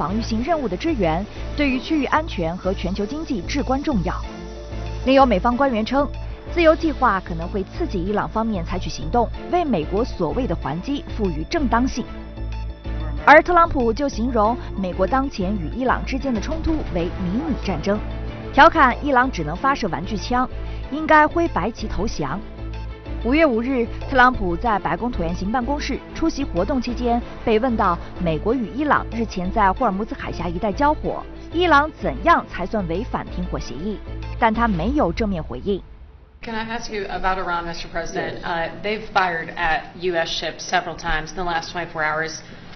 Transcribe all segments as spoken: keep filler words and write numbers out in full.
防御性任务的支援，对于区域安全和全球经济至关重要。另有美方官员称，自由计划可能会刺激伊朗方面采取行动，为美国所谓的还击赋予正当性。而特朗普就形容美国当前与伊朗之间的冲突为迷你战争，调侃伊朗只能发射玩具枪，应该挥白旗投降。五月五日，特朗普在白宫椭圆形办公室出席活动期间，被问到美国与伊朗日前在霍尔木兹海峡一带交火，伊朗怎样才算违反停火协议？但他没有正面回应。 Can I ask you about Iran, Mister President? Uh, they've fired at U S ships several times in the last twenty-four hours.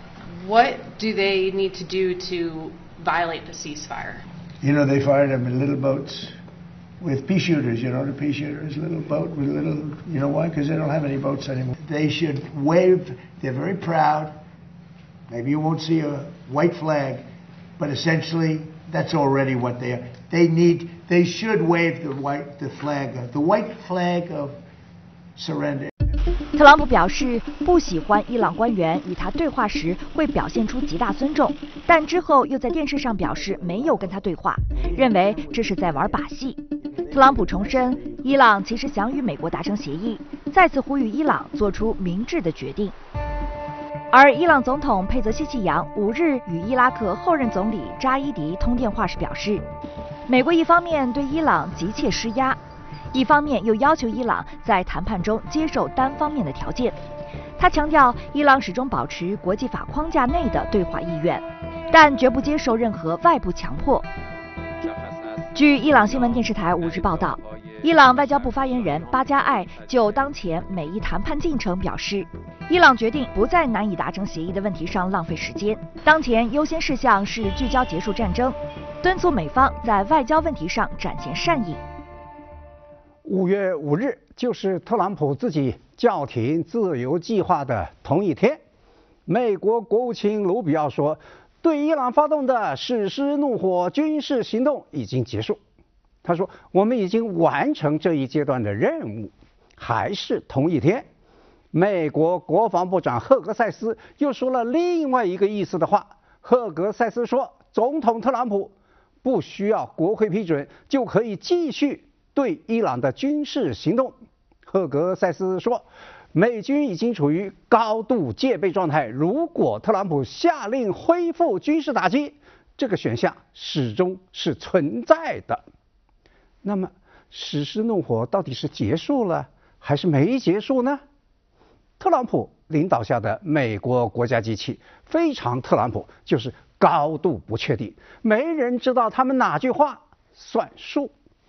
What do they need to do to violate the ceasefire? You know, they fired them in little boats with pea shooters, you know, the pea shooters, little boat with little, you know why? Because they don't have any boats anymore. They should wave, they're very proud. Maybe you won't see a white flag, but essentially that's already what they are. They need, they should wave the white, the flag, the white flag of surrender. 特朗普表示不喜欢伊朗官员与他对话时会表现出极大尊重，但之后又在电视上表示没有跟他对话，认为这是在玩把戏。特朗普重申，伊朗其实想与美国达成协议，再次呼吁伊朗做出明智的决定。而伊朗总统佩泽希奇扬五日与伊拉克后任总理扎伊迪通电话时表示，美国一方面对伊朗急切施压，一方面又要求伊朗在谈判中接受单方面的条件。他强调，伊朗始终保持国际法框架内的对话意愿，但绝不接受任何外部强迫。据伊朗新闻电视台五日报道，伊朗外交部发言人巴加艾就当前美伊谈判进程表示，伊朗决定不在难以达成协议的问题上浪费时间，当前优先事项是聚焦结束战争，敦促美方在外交问题上展现善意。 五月五日就是特朗普自己叫停自由计划的同一天，美国国务卿卢比奥说，对伊朗发动的史诗怒火军事行动已经结束。他说，我们已经完成这一阶段的任务。还是同一天，美国国防部长赫格塞斯又说了另外一个意思的话。赫格塞斯说，总统特朗普不需要国会批准就可以继续对伊朗的军事行动。赫格塞斯说，美军已经处于高度戒备状态，如果特朗普下令恢复军事打击，这个选项始终是存在的。那么史诗怒火到底是结束了还是没结束呢？特朗普领导下的美国国家机器非常特朗普，就是高度不确定，没人知道他们哪句话算数。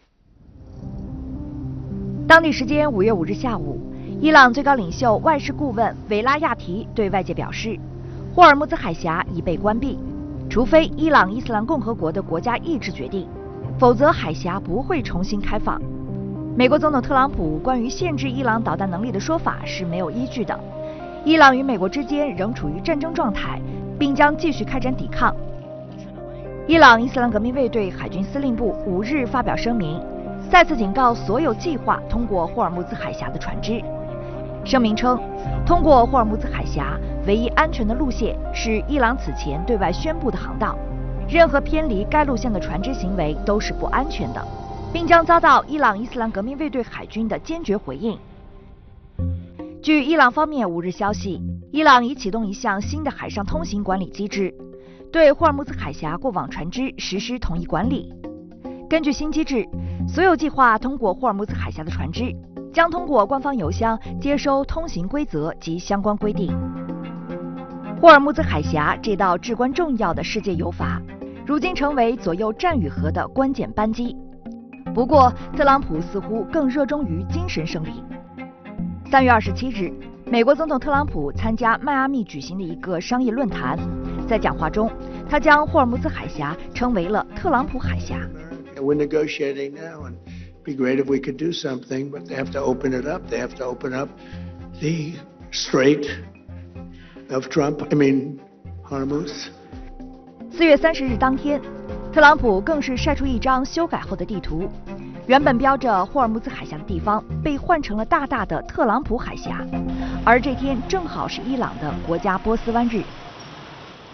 当地时间五月五日下午，伊朗最高领袖外事顾问维拉亚提对外界表示，霍尔木兹海峡已被关闭，除非伊朗伊斯兰共和国的国家意志决定，否则海峡不会重新开放。美国总统特朗普关于限制伊朗导弹能力的说法是没有依据的。伊朗与美国之间仍处于战争状态，并将继续开展抵抗。伊朗伊斯兰革命卫队海军司令部五日发表声明，再次警告所有计划通过霍尔木兹海峡的船只。声明称，通过霍尔木兹海峡唯一安全的路线是伊朗此前对外宣布的航道，任何偏离该路线的船只行为都是不安全的，并将遭到伊朗伊斯兰革命卫队海军的坚决回应。据伊朗方面五日消息，伊朗已启动一项新的海上通行管理机制，对霍尔木兹海峡过往船只实施统一管理。根据新机制，所有计划通过霍尔木兹海峡的船只将通过官方邮箱接收通行规则及相关规定。霍尔木兹海峡这道至关重要的世界油阀，如今成为左右战与和的关键扳机。不过，特朗普似乎更热衷于精神胜利。三月二十七日，美国总统特朗普参加迈阿密举行的一个商业论坛，在讲话中，他将霍尔木兹海峡称为了特朗普海峡。 We're negotiating now, and it'd be great if we could do something, but they have to open it up. They have to open up the Strait of Trump. I mean, Hormuz. 四月三十日当天，特朗普更是晒出一张修改后的地图，原本标着霍尔木兹海峡的地方被换成了大大的特朗普海峡，而这天正好是伊朗的国家波斯湾日。